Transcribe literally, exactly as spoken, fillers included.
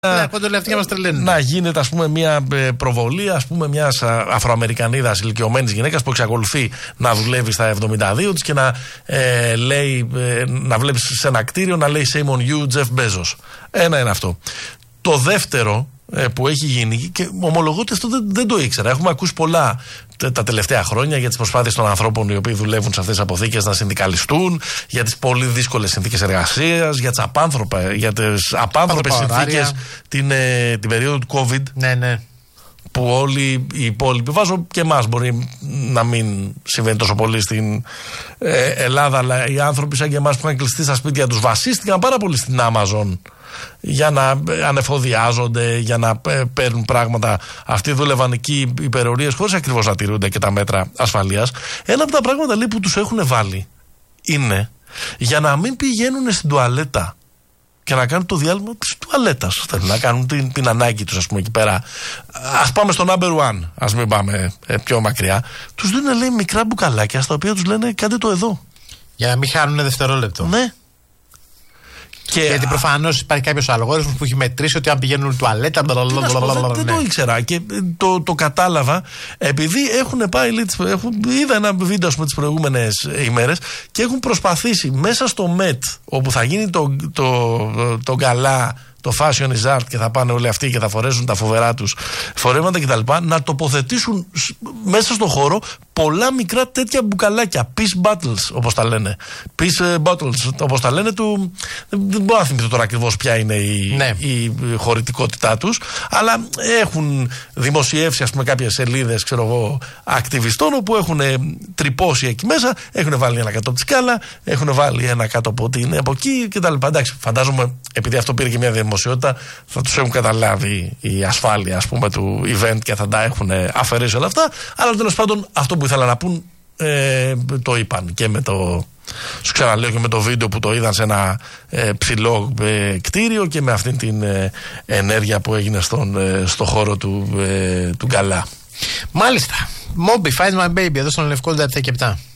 να, να γίνεται, ας πούμε, μια προβολή, ας πούμε, μιας Αφροαμερικανίδας ηλικιωμένης γυναίκας που εξακολουθεί να δουλεύει στα εβδομήντα δύο της και να ε, λέει, ε, να βλέπεις σε ένα κτίριο να λέει Shame on you, Jeff Bezos. Ένα είναι αυτό. Το δεύτερο ε, που έχει γίνει, και ομολογώ ότι αυτό δεν, δεν το ήξερα. Έχουμε ακούσει πολλά τα τελευταία χρόνια για τις προσπάθειες των ανθρώπων οι οποίοι δουλεύουν σε αυτές τις αποθήκες να συνδικαλιστούν, για τις πολύ δύσκολες συνθήκες εργασίας, για τις απάνθρωπα, για τις απάνθρωπες συνθήκες την, ε, την περίοδο του COVID. Ναι, ναι. Που όλοι οι υπόλοιποι, βάζω και εμάς, μπορεί να μην συμβαίνει τόσο πολύ στην ε, Ελλάδα, αλλά οι άνθρωποι σαν και εμάς που είχαν κλειστεί στα σπίτια τους βασίστηκαν πάρα πολύ στην Amazon για να ανεφοδιάζονται, για να παίρνουν πράγματα. Αυτοί δούλευαν εκεί υπερορίες χωρίς ακριβώς να τηρούνται και τα μέτρα ασφαλείας. Ένα από τα πράγματα, λέει, που τους έχουν βάλει είναι για να μην πηγαίνουν στην τουαλέτα και να κάνουν το διάλειμμα της τουαλέτας. Θέλουν να κάνουν την, την ανάγκη τους, ας πούμε, εκεί πέρα. Ας πάμε στο number one, ας μην πάμε ε, πιο μακριά. Τους δίνουν, λέει, μικρά μπουκαλάκια στα οποία τους λένε κάντε το εδώ. Για να μην χάνουν δευτερόλεπτο. Ναι. Και γιατί προφανώς υπάρχει κάποιος αλγόριθμος που έχει μετρήσει ότι αν πηγαίνουν τουαλέτα. Δεν το ήξερα και το, το κατάλαβα επειδή έχουν πάει. Έχουν, είδα ένα βίντεο, ας πούμε, τις προηγούμενες ημέρες και έχουν προσπαθήσει μέσα στο ΜΕΤ, όπου θα γίνει το, το, το, το γκαλά, το fashion is art και θα πάνε όλοι αυτοί και θα φορέσουν τα φοβερά τους φορέματα κτλ. Να τοποθετήσουν μέσα στον χώρο πολλά μικρά τέτοια μπουκαλάκια. Peace bottles, όπως τα λένε. Peace bottles, όπως τα λένε. Του, δεν μπορώ να θυμηθώ τώρα ακριβώς ποια είναι η, ναι. η χωρητικότητά τους. Αλλά έχουν δημοσιεύσει, ας πούμε, κάποιες σελίδες, ξέρω εγώ, ακτιβιστών, όπου έχουν τρυπώσει εκεί μέσα. Έχουν βάλει ένα κάτω από τη σκάλα, έχουν βάλει ένα κάτω από την από εκεί κτλ. Εντάξει, φαντάζομαι, επειδή αυτό πήρε και μια δημοσιότητα, θα τους έχουν καταλάβει η ασφάλεια, ας πούμε, του event και θα τα έχουν αφαιρέσει όλα αυτά. Αλλά τέλος πάντων, αυτό που ήθελα να πούν ε, το είπαν και με το. Σου ξαναλέω, και με το βίντεο που το είδαν σε ένα ε, ψηλό ε, κτίριο και με αυτήν την ε, ενέργεια που έγινε στον, ε, στο χώρο του, ε, του γκαλά. Μάλιστα. Moby, Find My Baby, εδώ στον Λευκό, επτά και επτά.